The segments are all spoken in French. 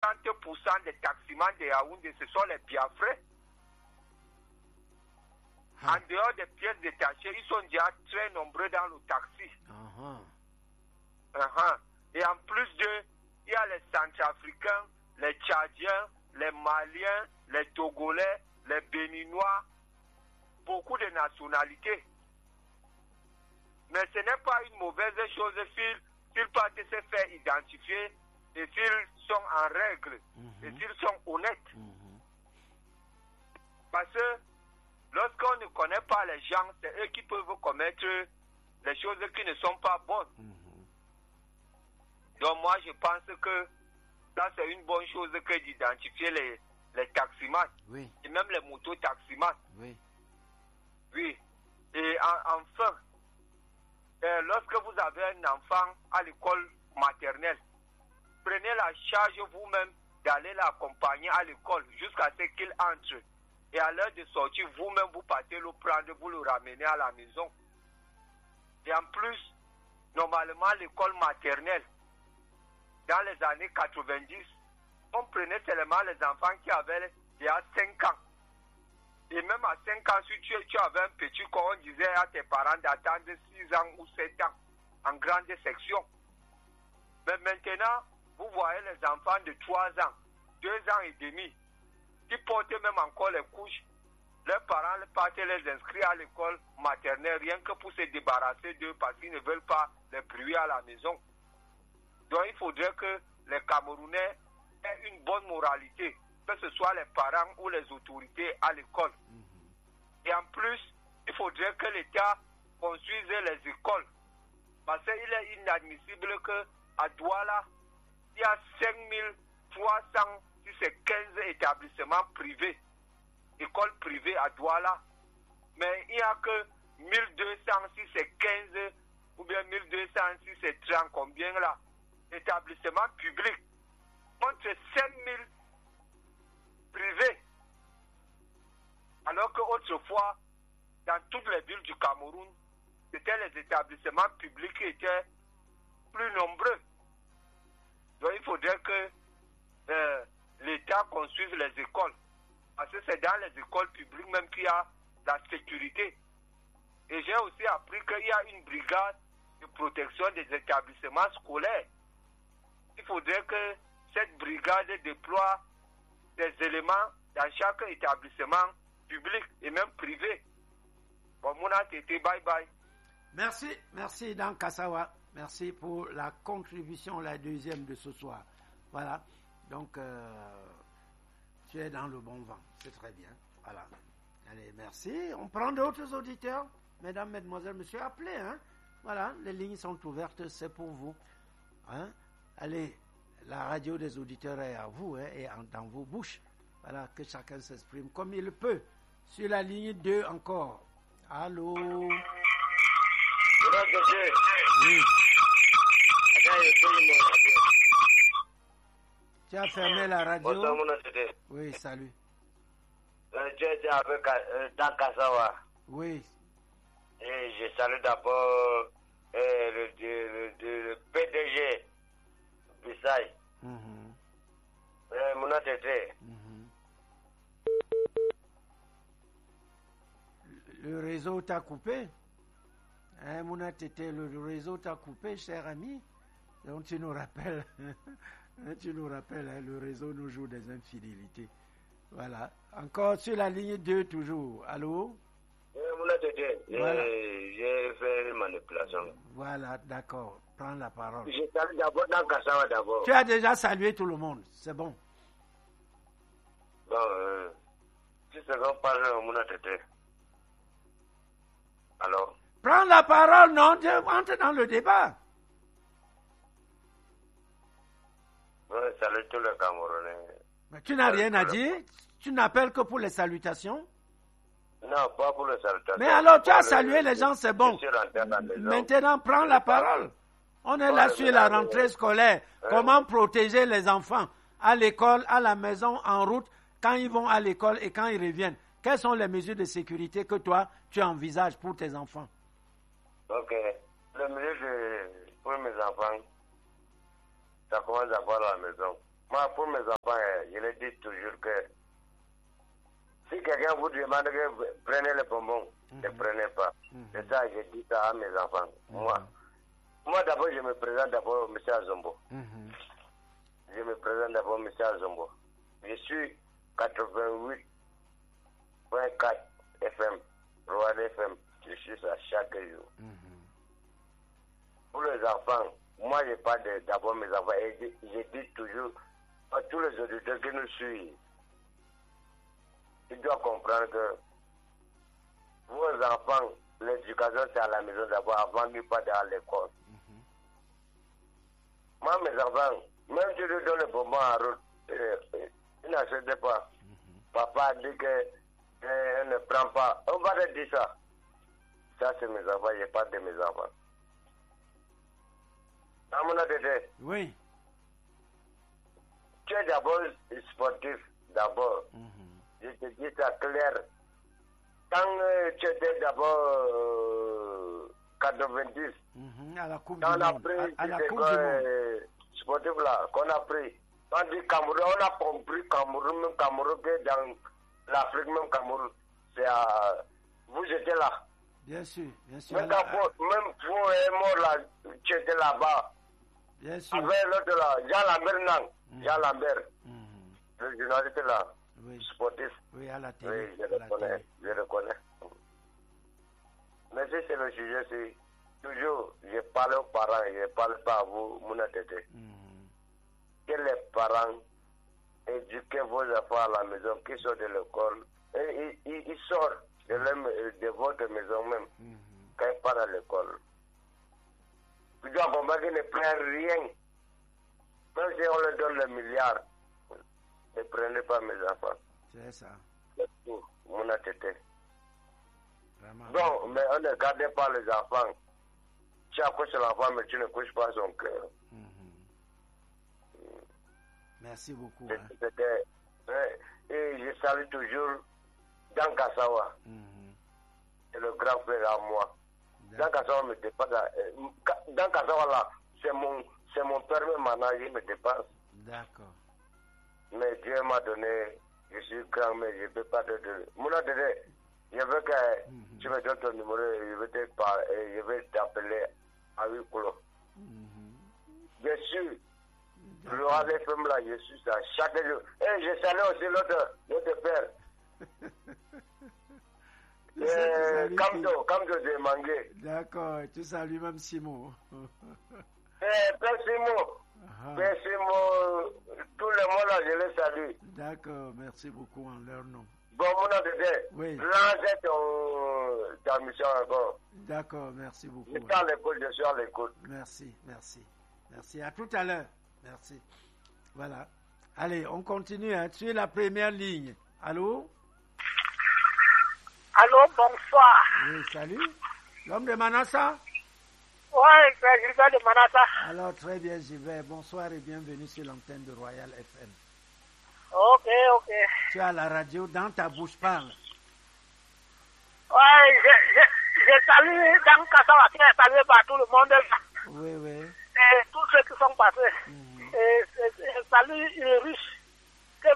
60% des taximans de Yaoundé, ce sont les Biafrais. En dehors des pièces détachées, ils sont déjà très nombreux dans le taxi. Et en plus d'eux, il y a les Centrafricains, les Tchadiens, les Maliens, les Togolais, les Béninois, beaucoup de nationalités. Mais ce n'est pas une mauvaise chose s'ils partent se faire identifier et s'ils sont en règle et s'ils sont honnêtes. Parce que lorsqu'on ne connaît pas les gens, c'est eux qui peuvent commettre les choses qui ne sont pas bonnes. Donc moi, je pense que ça, c'est une bonne chose que d'identifier les taximans. Oui. Et même les motos-taximans. Oui. Oui. Et enfin, lorsque vous avez un enfant à l'école maternelle, prenez la charge vous-même d'aller l'accompagner à l'école jusqu'à ce qu'il entre. Et à l'heure de sortir, vous-même, vous partez le prendre, vous le ramenez à la maison. Et en plus, normalement, l'école maternelle, dans les années 90, on prenait seulement les enfants qui avaient déjà 5 ans. Et même à 5 ans, si tu avais un petit, comme on disait à tes parents d'attendre 6 ans ou 7 ans en grande section. Mais maintenant, vous voyez les enfants de 3 ans, 2 ans et demi, qui portent même encore les couches. Leurs parents partent les inscrire à l'école maternelle, rien que pour se débarrasser d'eux parce qu'ils ne veulent pas les priver à la maison. Donc il faudrait que les Camerounais aient une bonne moralité, que ce soit les parents ou les autorités à l'école. Et en plus, il faudrait que l'État construise les écoles. Parce qu'il est inadmissible qu'à Douala, il y a 5315 établissements privés, écoles privées à Douala. Mais il n'y a que 1200, si c'est 15 ou bien 1200, si c'est 30, combien là, établissements publics contre 5000 privés. Alors qu'autrefois, dans toutes les villes du Cameroun, c'était les établissements publics qui étaient plus nombreux. Donc il faudrait que l'État construise les écoles. Parce que c'est dans les écoles publiques même qu'il y a la sécurité. Et j'ai aussi appris qu'il y a une brigade de protection des établissements scolaires. Il faudrait que cette brigade déploie des éléments dans chaque établissement public et même privé. Bon, Mouna Tété, bye bye. Merci Dan Kassawa. Merci pour la contribution, la deuxième de ce soir. Voilà. Donc, tu es dans le bon vent. C'est très bien. Voilà. Allez, merci. On prend d'autres auditeurs. Mesdames, mesdemoiselles, monsieur, appelez. Hein? Voilà, les lignes sont ouvertes. C'est pour vous. Hein? Allez, la radio des auditeurs est à vous et dans vos bouches. Voilà, que chacun s'exprime comme il peut. Sur la ligne 2 encore. Allô? Oui. Tu as fermé la radio? Oui, salut. Tu étais avec Dan Kassawa. Oui. Et je salue d'abord le PDG Bissai. Mouna Tété. Le réseau t'a coupé? Hein, Mouna Tété, le réseau t'a coupé, cher ami. Donc tu nous rappelles, hein, le réseau nous joue des infidélités. Voilà. Encore sur la ligne 2 toujours. Allô? Mouna Tété, voilà. J'ai fait une manipulation. Voilà, d'accord. Prends la parole. Je salue d'abord Dan Kassawa d'abord. Tu as déjà salué tout le monde, c'est bon. Bon, si c'est qu'on parle Mouna Tété. Alors? Prends la parole, non, entre dans le débat. Oui, salut tous les Camerounais. Mais tu n'as rien à dire? Tu n'appelles que pour les salutations? Non, pas pour les salutations. Mais alors, tu as salué les gens, c'est bon. Maintenant, prends la parole. On est là sur la rentrée scolaire. Comment protéger les enfants à l'école, à la maison, en route, quand ils vont à l'école et quand ils reviennent? Quelles sont les mesures de sécurité que toi, tu envisages pour tes enfants? Ok. Les mesures pour mes enfants, ça commence d'abord à la maison. Moi, pour mes enfants, je leur dis toujours que si quelqu'un vous demande que prenez les bonbons, ne prenez pas. C'est ça, je dis ça à mes enfants. Moi d'abord, je me présente d'abord M. Azombo. Je me présente d'abord M. Azombo. Je suis 88.4 FM, Royal FM. Je suis ça chaque jour. Pour les enfants, moi je parle d'abord mes enfants et je dis toujours à tous les auditeurs qui nous suivent, ils doivent comprendre que vos enfants, l'éducation c'est à la maison d'abord avant qu'ils partent à l'école. Moi mes enfants, même si je leur donne le bonbon en route, ils n'achètent pas. Papa dit que ne prend pas. On va leur dire ça. Ça c'est mes enfants, je parle de mes enfants. Amona Dede. Oui. Tu es d'abord sportif, d'abord. Je te dis ça clair. Quand tu étais d'abord 90, à la Coupe quand du on a Monde. pris À la Coupe du Monde. sportif là, qu'on a pris. On dit Cameroun, on a compris Cameroun, même Cameroun, que dans l'Afrique, même Cameroun, c'est à... Vous étiez là. Bien sûr, bien sûr. Même pour est mort là, tu étais là-bas. Bien sûr. Avec l'autre là, Jean Lambert Nang. Jean Lambert. Le journaliste là, Oui. sportif. Oui, à la télé. Oui, je à le la connais, télé. je le connais. Mais si c'est le sujet, c'est toujours, je parle aux parents, je ne parle pas à vous, Mouna Tete. Que les parents éduquez vos enfants à la maison, qui sortent de l'école, et ils sortent de votre maison même, quand ils partent à l'école. Ils doivent comprendre qu'ils ne prennent rien. Même si on leur donne les milliards, ne prenez pas mes enfants. C'est ça. C'est tout, Mouna Tete. Vraiment. Donc, mais on ne garde pas les enfants. Tu accouches l'enfant, mais tu ne couches pas son cœur. Merci beaucoup. Et je salue toujours Dan Kassawa. C'est le grand frère à moi. Dan Kassawa me dépasse. Dan Kassawa là, c'est mon père me manage, il me dépasse. D'accord. Mais Dieu m'a donné, je suis grand, mais je ne peux pas te donner. Mouna Dede, je veux que tu me donnes ton numéro, je vais t'appeler à 8 kilos. Je suis le FM là, je suis ça chaque jour. Et je salue aussi l'autre père. Kamdo de Mangué. D'accord, tu salues même Simon. Père Simon. Père Simon, tout le monde là, je les salue. D'accord, merci beaucoup en leur nom. Bon, mon nom de Oui. Lance ta mission encore. D'accord, merci beaucoup. Je suis à l'écoute, je suis à l'écoute. Merci, merci. Merci, à tout à l'heure. Merci. Voilà. Allez, on continue. Hein. Tu es la première ligne. Allô? Allô, bonsoir. Oui, salut. L'homme de Manassa? Oui, c'est Gilbert de Manassa. Alors, très bien, Gilbert. Bonsoir et bienvenue sur l'antenne de Royal FM. Ok. Tu es à la radio, dans ta bouche parle. Oui, je salue Dan Kassawa qui est salué par tout le monde. Oui. Et tous ceux qui sont passés. Et je salue Ulrich qui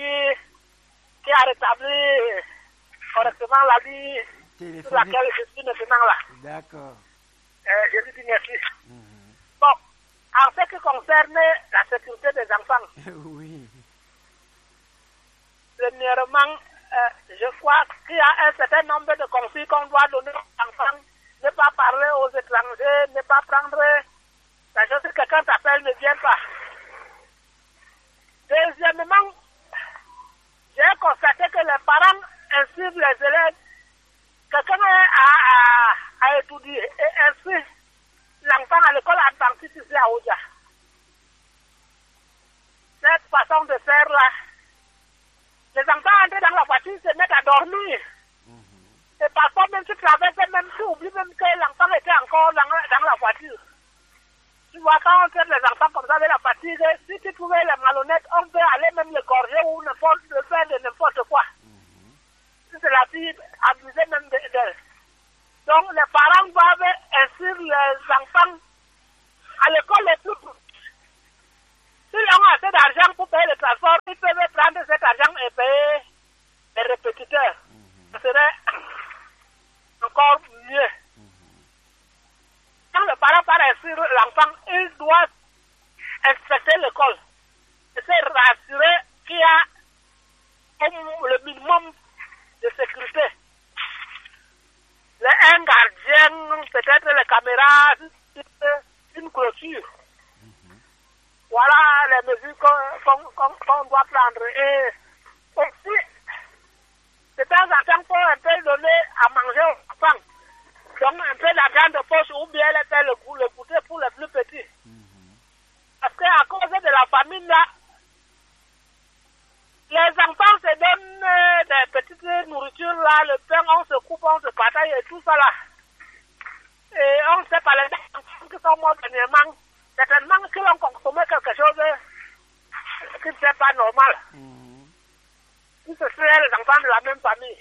a rétabli correctement la vie sur laquelle je suis maintenant là. D'accord. Je lui dis merci. Bon, en ce qui concerne la sécurité des enfants, Oui. premièrement, je crois qu'il y a un certain nombre de consignes qu'on doit donner aux enfants. Ne pas parler aux étrangers, ne pas prendre la chose que quelqu'un t'appelle ne vient pas. Deuxièmement, j'ai constaté que les parents instruisent les élèves. Quelqu'un a étudié et inscrit l'enfant à l'école adventiste ici à Oja. Cette façon de faire là, les enfants entrent dans la voiture, se mettent à dormir. Et parfois même tu traverses, même tu oublies même que l'enfant était encore dans la voiture. Tu vois, quand on traite les enfants comme ça avec la fatigue, si tu trouvais les malhonnêtes, on peut aller même les gorger ou le faire de n'importe quoi. Si c'est la fille, abuser même d'elle. Donc les parents doivent instruire les enfants à l'école les plus petites. S'ils ont assez assez d'argent pour payer le transport, ils peuvent prendre cet argent et payer les répétiteurs. Ça serait encore mieux. Quand le parent part inscrire l'enfant, il doit inspecter l'école et se rassurer qu'il y a le minimum de sécurité. Un gardien, peut-être les caméras, une clôture. Voilà les mesures qu'on doit prendre. Et aussi, de temps en temps, pour un peu donner à manger aux enfants. Donc, un peu d'argent de poche ou bien faire le goûter pour les plus petits. Parce qu'à cause de la famine, là, les enfants se donnent des petites nourritures, là, le pain, on se coupe, on se partage et tout ça, là. Et on ne sait pas, les enfants qui sont morts dernièrement, certainement qu'ils ont consommé quelque chose qui n'est pas normal. Si ce seraient les enfants de la même famille.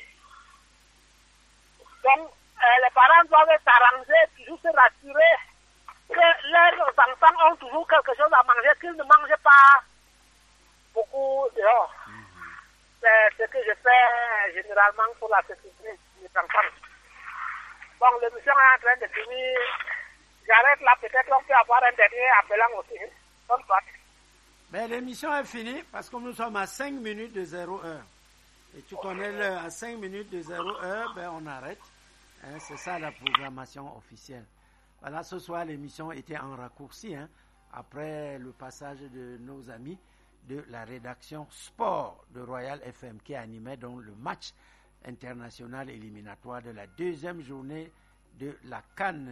Donc, les parents doivent s'arranger, toujours se rassurer que leurs enfants ont toujours quelque chose à manger, qu'ils ne mangent pas beaucoup dehors. C'est ce que je fais généralement pour la sécurité des enfants. Bon, l'émission est en train de finir. J'arrête là, peut-être on peut avoir un dernier appelant aussi. Bonne soirée. Ben, l'émission est finie parce que nous sommes à 5 minutes de 0 heure. Et tu connais l'heure, à 5 minutes de 0 heure, ben on arrête. Hein, c'est ça la programmation officielle. Voilà, ce soir l'émission était en raccourci, hein, après le passage de nos amis de la rédaction sport de Royal FM qui animait donc le match international éliminatoire de la deuxième journée de la CAN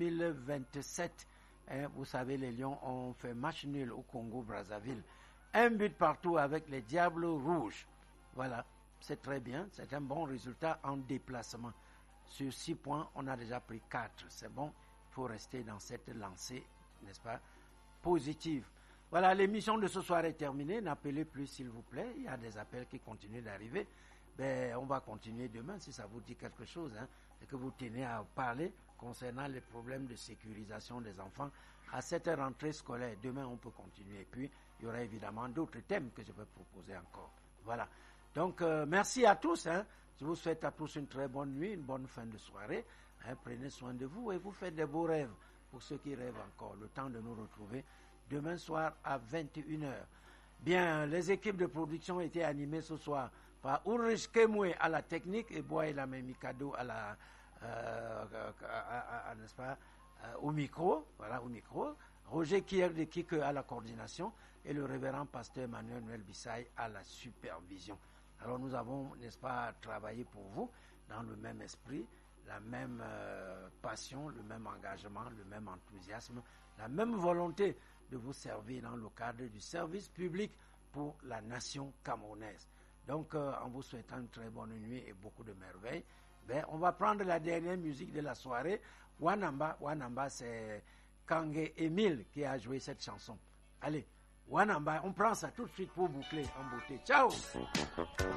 2027. Hein, vous savez, les Lions ont fait match nul au Congo-Brazzaville. 1 but partout avec les Diables Rouges. Voilà, c'est très bien, c'est un bon résultat en déplacement. Sur 6 points, on a déjà pris 4. C'est bon, il faut rester dans cette lancée, n'est-ce pas, positive. Voilà, l'émission de ce soir est terminée. N'appelez plus, s'il vous plaît. Il y a des appels qui continuent d'arriver. Ben, on va continuer demain, si ça vous dit quelque chose, hein, et que vous tenez à parler concernant les problèmes de sécurisation des enfants à cette rentrée scolaire. Demain, on peut continuer. Et puis, il y aura évidemment d'autres thèmes que je vais proposer encore. Voilà. Donc, merci à tous. Hein. Je vous souhaite à tous une très bonne nuit, une bonne fin de soirée. Hein. Prenez soin de vous et vous faites des beaux rêves pour ceux qui rêvent encore. Le temps de nous retrouver demain soir à 21h. Bien, les équipes de production étaient animées ce soir par Ulrich Kemwe à la technique et Boaïla Mikado à la, n'est-ce pas, au micro, voilà, au micro. Roger Kierdekik à la coordination et le révérend pasteur Emmanuel Noël Bissaï à la supervision. Alors nous avons, n'est-ce pas, travaillé pour vous dans le même esprit, la même passion, le même engagement, le même enthousiasme, la même volonté de vous servir dans le cadre du service public pour la nation camerounaise. Donc, en vous souhaitant une très bonne nuit et beaucoup de merveilles, ben, on va prendre la dernière musique de la soirée. Wanamba, c'est Kangé Emile qui a joué cette chanson. Allez, Wanamba, on prend ça tout de suite pour boucler en beauté. Ciao!